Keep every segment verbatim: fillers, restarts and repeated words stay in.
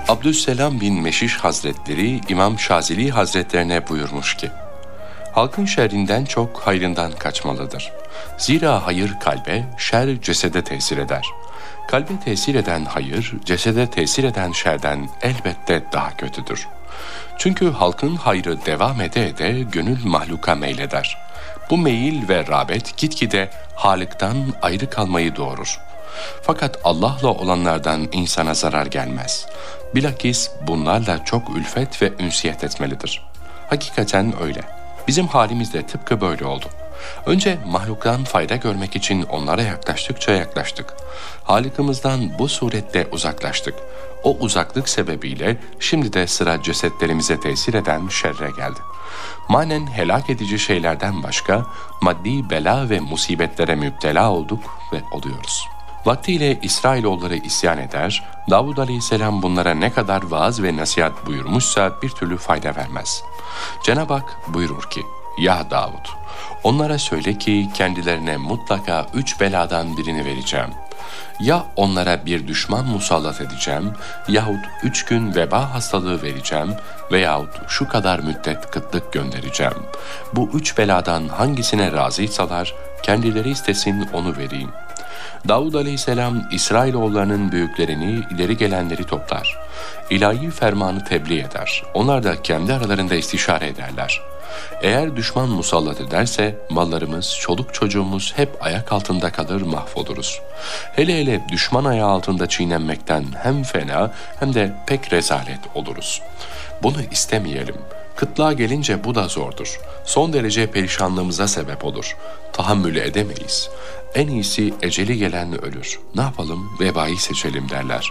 Abdüsselam bin Meşiş Hazretleri İmam Şazili Hazretlerine buyurmuş ki, halkın şerrinden çok hayrından kaçmalıdır. Zira hayır kalbe, şer cesede tesir eder. Kalbe tesir eden hayır, cesede tesir eden şerden elbette daha kötüdür. Çünkü halkın hayrı devam ede ede gönül mahluka meyleder. Bu meyil ve rağbet gitgide Halık'tan ayrı kalmayı doğurur. Fakat Allah'la olanlardan insana zarar gelmez. Bilakis bunlarla çok ülfet ve ünsiyet etmelidir. Hakikaten öyle. Bizim halimiz de tıpkı böyle oldu. Önce mahluktan fayda görmek için onlara yaklaştıkça yaklaştık. Halık'ımızdan bu surette uzaklaştık. O uzaklık sebebiyle şimdi de sıra cesetlerimize tesir eden şerre geldi. Manen helak edici şeylerden başka maddi bela ve musibetlere müptela olduk ve oluyoruz. Vaktiyle İsrailoğulları isyan eder, Davud Aleyhisselam bunlara ne kadar vaaz ve nasihat buyurmuşsa bir türlü fayda vermez. Cenab-ı Hak buyurur ki, ya Davud, onlara söyle ki kendilerine mutlaka üç beladan birini vereceğim. Ya onlara bir düşman musallat edeceğim, yahut üç gün veba hastalığı vereceğim veyahut şu kadar müddet kıtlık göndereceğim. Bu üç beladan hangisine razıysalar kendileri istesin onu vereyim. Davud Aleyhisselam İsrailoğullarının büyüklerini, ileri gelenleri toplar. İlahi fermanı tebliğ eder. Onlar da kendi aralarında istişare ederler. Eğer düşman musallat ederse mallarımız, çoluk çocuğumuz hep ayak altında kalır, mahvoluruz. Hele hele düşman ayağı altında çiğnenmekten hem fena hem de pek rezalet oluruz. Bunu istemeyelim. Kıtlığa gelince bu da zordur. Son derece perişanlığımıza sebep olur. Tahammül edemeyiz. En iyisi eceli gelen ölür. Ne yapalım, vebayı seçelim derler.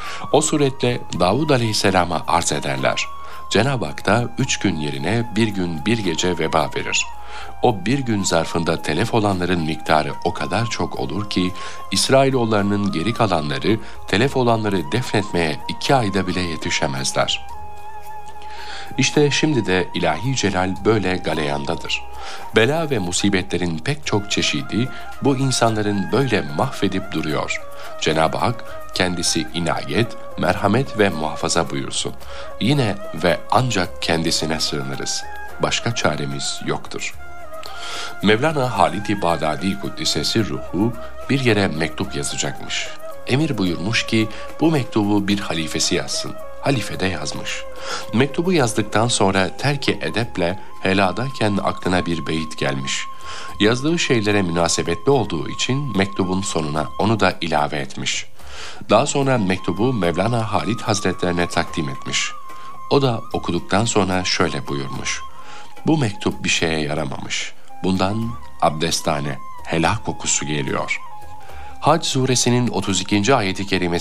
O suretle Davud Aleyhisselam'a arz ederler. Cenab-ı Hak da üç gün yerine bir gün bir gece veba verir. O bir gün zarfında telef olanların miktarı o kadar çok olur ki İsrailoğullarının geri kalanları telef olanları defnetmeye iki ayda bile yetişemezler. İşte şimdi de ilahi celal böyle galeyandadır. Bela ve musibetlerin pek çok çeşidi bu insanların böyle mahvedip duruyor. Cenab-ı Hak kendisi inayet, merhamet ve muhafaza buyursun. Yine ve ancak kendisine sığınırız. Başka çaremiz yoktur. Mevlana Halid-i Bağdadi Kuddisesi ruhu bir yere mektup yazacakmış. Emir buyurmuş ki bu mektubu bir halifesi yazsın. Halife de yazmış. Mektubu yazdıktan sonra terki edeple heladayken aklına bir beyit gelmiş. Yazdığı şeylere münasebetli olduğu için mektubun sonuna onu da ilave etmiş. Daha sonra mektubu Mevlana Halid Hazretlerine takdim etmiş. O da okuduktan sonra şöyle buyurmuş. Bu mektup bir şeye yaramamış. Bundan abdesthane, helak kokusu geliyor. Hac suresinin otuz ikinci ayeti kerimesi